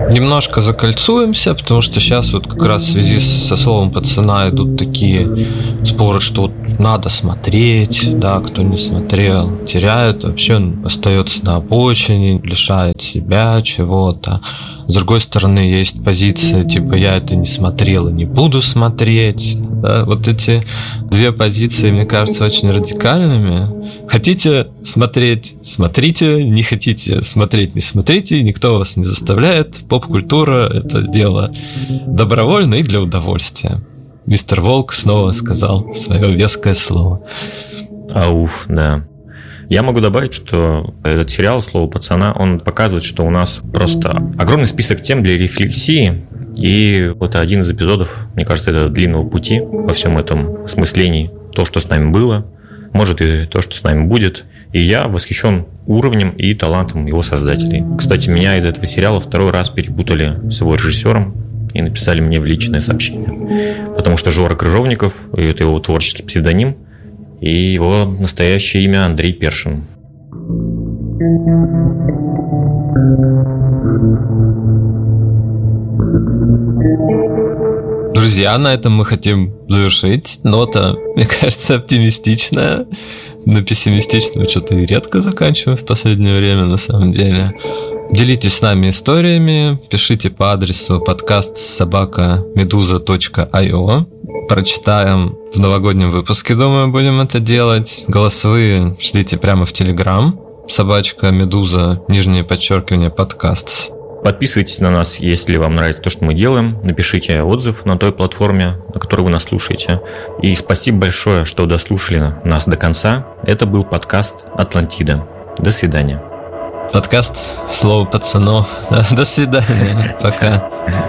Немножко закольцуемся, потому что сейчас вот как раз в связи со словом пацана идут такие споры, что вот надо смотреть, да, кто не смотрел, теряет, вообще он остается на обочине, лишает себя чего-то. С другой стороны, есть позиция, типа, я это не смотрел и не буду смотреть. Да? Вот эти две позиции, мне кажется, очень радикальными. Хотите смотреть – смотрите, не хотите смотреть – не смотрите, никто вас не заставляет. Поп-культура – это дело добровольное и для удовольствия. Мистер Волк снова сказал свое веское слово. Ауф, да. Я могу добавить, что этот сериал «Слово пацана», он показывает, что у нас просто огромный список тем для рефлексии. И вот один из эпизодов, мне кажется, это длинного пути во всем этом осмыслении. То, что с нами было, может и то, что с нами будет. И я восхищен уровнем и талантом его создателей. Кстати, меня из этого сериала второй раз перепутали с его режиссером и написали мне в личное сообщение. Потому что Жора Крыжовников, это его творческий псевдоним, и его настоящее имя Андрей Першин. Друзья, на этом мы хотим завершить. Нота, мне кажется, оптимистичная. На пессимистичном что-то и редко заканчиваем в последнее время, на самом деле. Делитесь с нами историями, пишите по адресу podcast@meduza.io. Прочитаем в новогоднем выпуске, думаю, будем это делать. Голосовые шлите прямо в Telegram. @Meduza, _подкаст. Подписывайтесь на нас, если вам нравится то, что мы делаем. Напишите отзыв на той платформе, на которой вы нас слушаете. И спасибо большое, что дослушали нас до конца. Это был подкаст «Атлантида». До свидания. Подкаст «Слово пацанов». До свидания. Пока.